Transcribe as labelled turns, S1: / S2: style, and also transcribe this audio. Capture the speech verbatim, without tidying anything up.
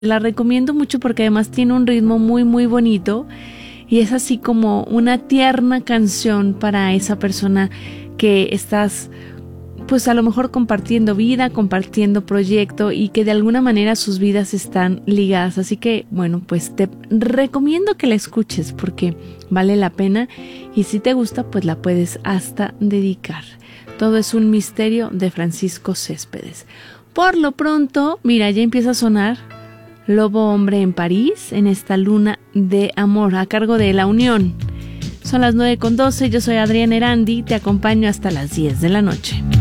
S1: La recomiendo mucho porque además tiene un ritmo muy muy bonito y es así como una tierna canción para esa persona que estás pues a lo mejor compartiendo vida, compartiendo proyecto y que de alguna manera sus vidas están ligadas. Así que bueno, pues te recomiendo que la escuches porque vale la pena y si te gusta pues la puedes hasta dedicar. Todo es un misterio de Francisco Céspedes. Por lo pronto, mira, ya empieza a sonar Lobo Hombre en París, en esta luna de amor, a cargo de La Unión. Son las nueve con doce, yo soy Adriana Erandi, te acompaño hasta las diez de la noche.